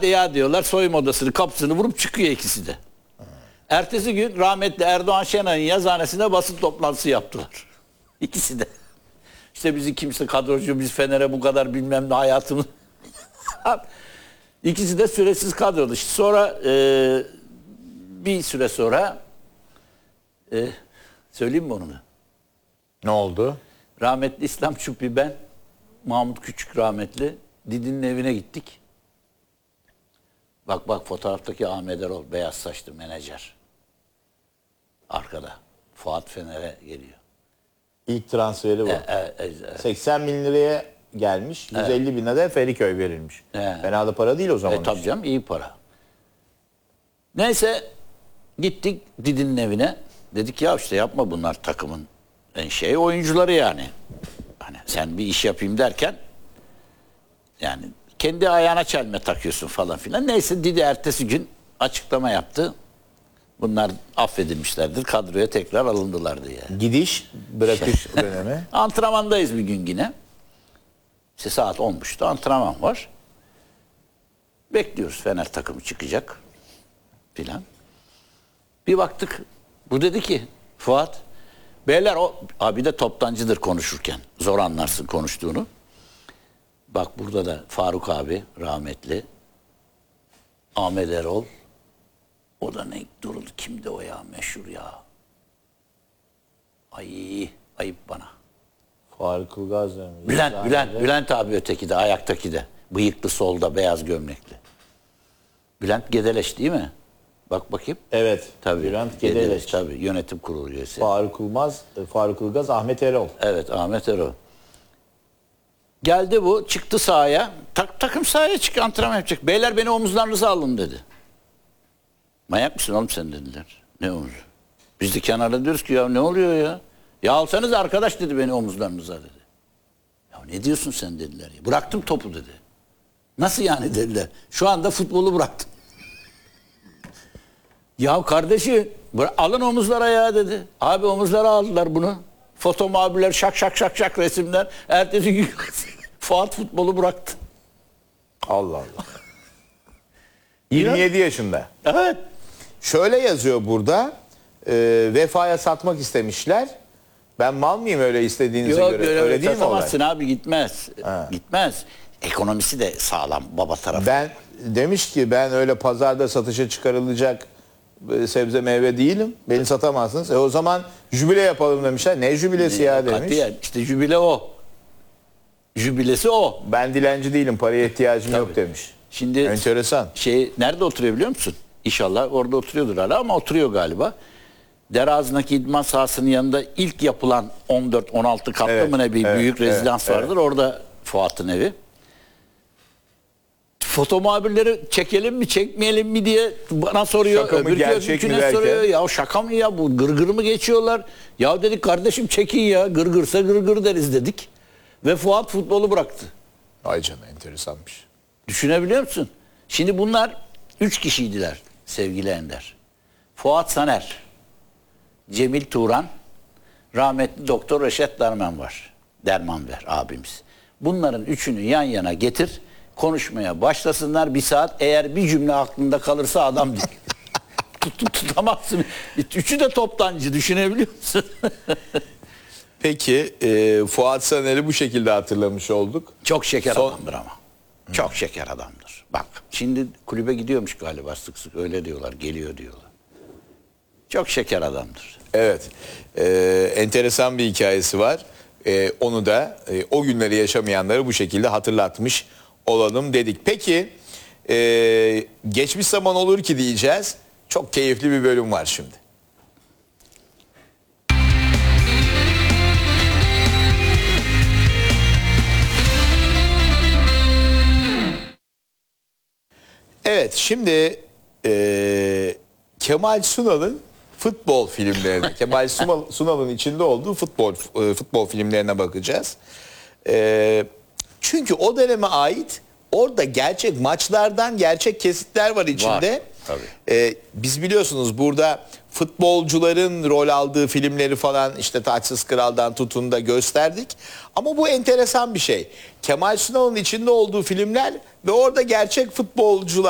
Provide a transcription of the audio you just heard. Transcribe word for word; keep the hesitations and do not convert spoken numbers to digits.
hadi ya diyorlar, soyunma odasının kapısını vurup çıkıyor ikisi de. Ertesi gün rahmetli Erdoğan Şenay'ın yazıhanesinde basın toplantısı yaptılar. İkisi de. İşte bizi kimse kadrocu, biz Fener'e bu kadar bilmem ne hayatımız. İkisi de süresiz kadrodu. İşte sonra e, bir süre sonra e, söyleyeyim mi onu da? Ne oldu? Rahmetli İslam Çupi, ben, Mahmut Küçük rahmetli Didi'nin evine gittik. Bak bak fotoğraftaki Ahmet Erol, beyaz saçlı menajer. Arkada. Fuat Fener'e geliyor. İlk transferi bu. E, e, e, e. seksen bin liraya gelmiş. yüz elli bine de Feriköy verilmiş. E. Fena da para değil o zaman. E, tabii canım, iyi para. Neyse gittik Didi'nin evine. Dedik ya işte yapma, bunlar takımın en şey oyuncuları yani. Hani sen bir iş yapayım derken yani kendi ayağına çelme takıyorsun falan filan. Neyse Didi ertesi gün açıklama yaptı. Bunlar affedilmişlerdir, kadroya tekrar alındılar diye. Gidiş, bırakış dönemi. Antrenmandayız bir gün yine. İşte saat olmuştu, antrenman var. Bekliyoruz, Fener takımı çıkacak filan. Bir baktık, bu dedi ki Fuat, beyler o abi de toptancıdır konuşurken. Zor anlarsın konuştuğunu. Bak burada da Faruk abi rahmetli, Ahmet Erol, o da ne duruldu, kimdi o ya, meşhur ya. Ay ayıp bana. Faruk Ilgaz mı? Bülent, Bülent, Bülent abi öteki de, ayaktaki de. Bıyıklı, solda, beyaz gömlekli. Bülent Gedeleş değil mi? Bak bakayım. Evet. Tabii. Bülent Gedeleş. Gedeleş tabii. Yönetim kurulu üyesi. Faruk Ilgaz, Faruk Ilgaz, Ahmet Erol. Evet, Ahmet Erol. Geldi bu, çıktı sahaya. Tak, takım sahaya çık, antrenman yapacak. Beyler beni omuzlarınıza alın dedi. Manyak mısın oğlum sen dediler. Ne omuz? Biz de kenarda diyoruz ki ya ne oluyor ya? Ya alsanız arkadaş dedi beni omuzlarınıza dedi. Ya ne diyorsun sen dediler ya. Bıraktım topu dedi. Nasıl yani dediler. Şu anda futbolu bıraktım. Ya kardeşim alın omuzlara ya dedi. Abi omuzlara aldılar bunu. Foto muhabirler şak şak şak şak resimler. Ertesi gün Fuat futbolu bıraktı. Allah Allah. yirmi yedi yaşında. Evet. Şöyle yazıyor burada. E, Vefa'ya satmak istemişler. Ben mal mıyım öyle istediğinize Yok, göre? öyle, Öyle değil mi olay? satamazsın abi, gitmez. Ha. Gitmez. Ekonomisi de sağlam baba tarafı. Ben demiş ki ben öyle pazarda satışa çıkarılacak e, sebze meyve değilim. Beni satamazsınız. E o zaman jübile yapalım demişler. Ne jübilesi ya demiş. Katiyen, işte jübile o. Jübilesi o. Ben dilenci değilim. Paraya ihtiyacım Tabii. yok demiş. Şimdi enteresan. Şey nerede oturuyor biliyor musun? İnşallah orada oturuyordur hala ama oturuyor galiba. Dereağı'ndaki idman sahasının yanında ilk yapılan on dört on altı katlı Evet, mı ne bir evet, büyük rezidans evet, vardır. Orada Fuat'ın evi. Foto muhabirleri çekelim mi çekmeyelim mi diye bana soruyor. Şaka mı, Öbürkü gerçek mi öbürküne derken? soruyor. Ya şaka mı ya, bu gırgır mı geçiyorlar? Ya dedik kardeşim çekin ya, gırgırsa gırgır deriz dedik. Ve Fuat futbolu bıraktı. Ay canım, enteresanmış. Düşünebiliyor musun? Şimdi bunlar üç kişiydiler sevgili Ender. Fuat Saner, Cemil Turan, rahmetli Doktor Reşet Derman var. Dermanver abimiz. Bunların üçünü yan yana getir, konuşmaya başlasınlar bir saat. Eğer bir cümle aklında kalırsa adam değil. Tut, tutamazsın. Üçü de toptancı, düşünebiliyor musun? Peki e, Fuat Saner'i bu şekilde hatırlamış olduk. Çok şeker Son... adamdır ama. Çok şeker adamdır. Bak şimdi kulübe gidiyormuş galiba, sık sık öyle diyorlar, geliyor diyorlar. Çok şeker adamdır. Evet. E, enteresan bir hikayesi var. E, onu da e, o günleri yaşamayanları bu şekilde hatırlatmış olalım dedik. Peki e, geçmiş zaman olur ki diyeceğiz. Çok keyifli bir bölüm var şimdi. Evet, şimdi e, Kemal Sunal'ın futbol filmlerine, Kemal Sunal'ın içinde olduğu futbol e, futbol filmlerine bakacağız. E, çünkü o döneme ait orada gerçek maçlardan gerçek kesitler var içinde. Var, tabii. E, biz biliyorsunuz burada futbolcuların rol aldığı filmleri falan işte Taçsız Kral'dan tutun da gösterdik. Ama bu enteresan bir şey. Kemal Sunal'ın içinde olduğu filmler ve orada gerçek futbolcular